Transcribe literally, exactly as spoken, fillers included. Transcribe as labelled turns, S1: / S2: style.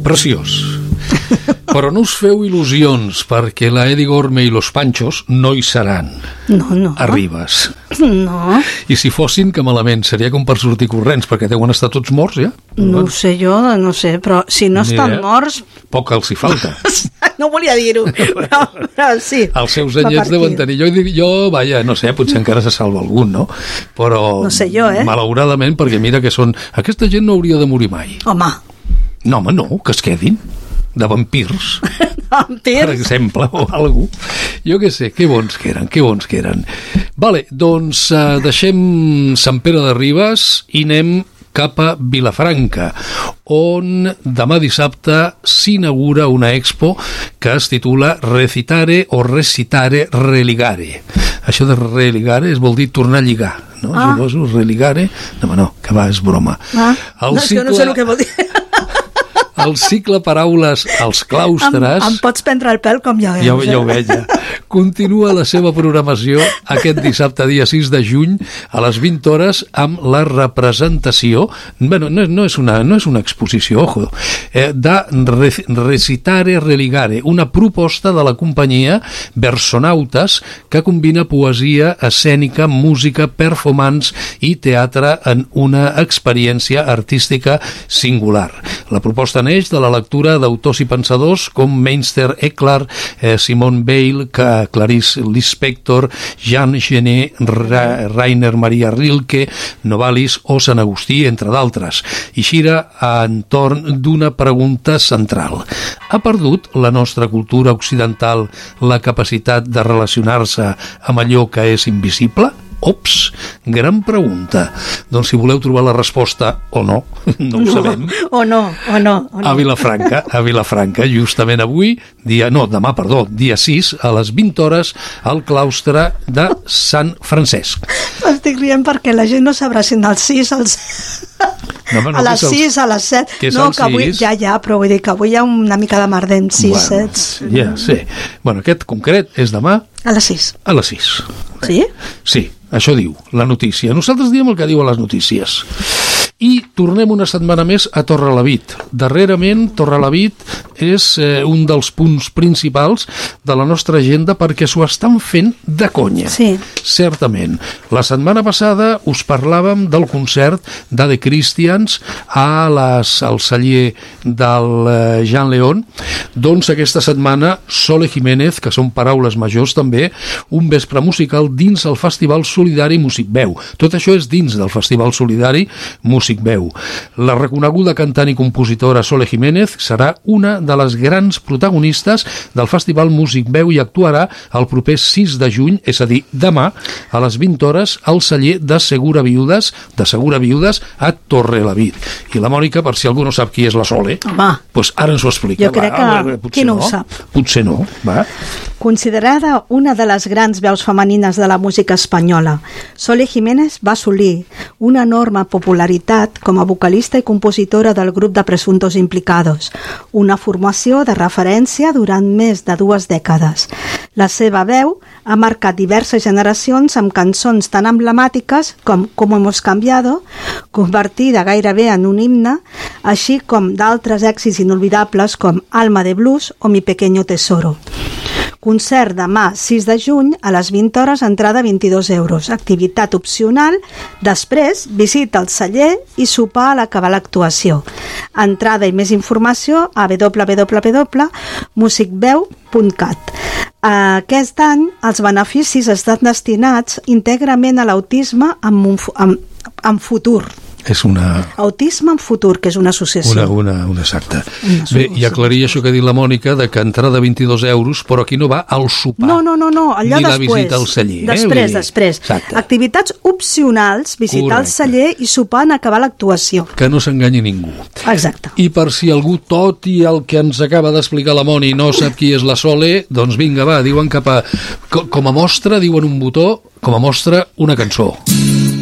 S1: preciós. Però no us feu il·lusions, perquè la Eddie Gorme i los Panchos no hi seran.
S2: No, no.
S1: A Ribes.
S2: No.
S1: I si fossin, que malament, seria com per sortir corrents, perquè deuen estar tots morts, ja?
S2: No ho sé jo, no sé, però si no estan
S1: Mira,
S2: morts...
S1: Poc els hi falta.
S2: No volia dir-ho, però, però sí.
S1: Els seus anyets deuen tenir. Jo, jo, vaja, no sé, potser encara se salva algun, no? Però...
S2: No sé jo, eh?
S1: Malauradament, perquè mira que són... Aquesta gent no hauria de morir mai.
S2: Home.
S1: No, home, no, que es quedin. De vampirs,
S2: vampirs,
S1: per exemple, o alguna cosa. Jo què sé, que bons que eren, que bons que eren. Vale, doncs eh, deixem Sant Pere de Ribes i anem cap a Vilafranca, on demà dissabte s'inaugura una expo que es titula Recitare o Recitare Religare. Això de religare es vol dir tornar a lligar, no?
S2: Ah.
S1: Suposo, religare... No, no, que va, és broma.
S2: Ah.
S1: El
S2: no,
S1: cicle...
S2: no sé el que vol dir.
S1: El cicle Paraules als claustres...
S2: Em, em pots prendre el pèl com ja veus.
S1: Ja, ja ho veig, ja. Continua la seva programació aquest dissabte, dia sis de juny, a les vint hores, amb la representació... Bueno, no, no, és, una, no és una exposició, ojo, eh, de Recitare Religare, una proposta de la companyia Versonautes que combina poesia, escènica, música, performance i teatre en una experiència artística singular. La proposta neix de la lectura d'autors i pensadors com Meister Eckhart, eh, Simone Weil, Clarice Lispector, Jean Genet, Ra Rainer Maria Rilke, Novalis o Sant Agustí, entre d'altres, i gira entorn d'una pregunta central. Ha perdut la nostra cultura occidental la capacitat de relacionar-se amb allò que és invisible? Ops, gran pregunta. Doncs si voleu trobar la resposta o no, no ho
S2: no,
S1: sabem.
S2: O no, o no, o no.
S1: A Vilafranca, a Vilafranca, justament avui, dia, no, demà, perdó, dia sis, a les vint hores, al claustre de Sant Francesc.
S2: Estic rient perquè la gent no sabrà si anar al sis, al
S1: No, no,
S2: a les sis, a les set...
S1: Que
S2: no, que avui, ja, ja, però vull dir que avui hi ha una mica de merdent, sis,
S1: bueno,
S2: set...
S1: Ja, sí. Bueno, aquest concret és demà...
S2: A les sis.
S1: A les sis.
S2: Sí?
S1: Sí, això diu la notícia. Nosaltres diem el que diuen les notícies. I tornem una setmana més a Torrelavit. Darrerament, Torrelavit és eh, un dels punts principals de la nostra agenda perquè s'ho estan fent de conya.
S2: Sí.
S1: Certament. La setmana passada us parlàvem del concert d'Ade Christians a les, al celler del eh, Jean León. Doncs aquesta setmana Sole Jiménez, que són paraules majors també, un vespre musical dins el Festival Solidari Músic Veu. Tot això és dins del Festival Solidari Músic Veu. La reconeguda cantant i compositora Sole Jiménez serà una de les grans protagonistes del Festival Músic Veu i actuarà el proper sis de juny, és a dir, demà, a les vint hores, al celler de Segura Viudes, de Segura Viudes a Torrelavit. I la Mònica, per si algú no sap qui és la Sole,
S2: Home,
S1: doncs ara ens ho explica.
S2: jo crec
S1: va,
S2: que
S1: va,
S2: qui no,
S1: no
S2: ho sap.
S1: Potser no, va.
S2: Considerada una de les grans veus femenines de la música espanyola, Sole Jiménez va assolir una enorme popularitat com a vocalista i compositora del grup de Presuntos Implicados, una formació de referència durant més de dues dècades. La seva veu ha marcat diverses generacions amb cançons tan emblemàtiques com Como hemos cambiado, convertida gairebé en un himne, així com d'altres èxits inolvidables com Alma de Blues o Mi pequeño tesoro. Concert demà sis de juny a les vint hores, entrada vint-i-dos euros. Activitat opcional, després visita el celler i sopar a l'acabar l'actuació. Entrada i més informació a w w w punt musicveu punt cat. Aquest any els beneficis estan destinats íntegrament a l'autisme amb, amb, amb futur.
S1: És una...
S2: Autisme en Futur, que és una associació.
S1: Una, una, una exacta. Una Bé, i aclarir això que ha dit la Mònica, de que entrada vint-i-dos euros, però aquí no va al sopar.
S2: No, no, no, no. allò
S1: ni
S2: després.
S1: la visita al celler.
S2: Després,
S1: eh?
S2: després.
S1: Exacte.
S2: Activitats opcionals, visitar
S1: Correcte.
S2: el celler i sopar en acabar l'actuació.
S1: Que no s'enganyi ningú.
S2: Exacte.
S1: I per si algú, tot i el que ens acaba d'explicar la Moni, no sap qui és la Sole, doncs vinga, va, diuen cap a... Com a mostra, diuen un botó, com a mostra, una cançó.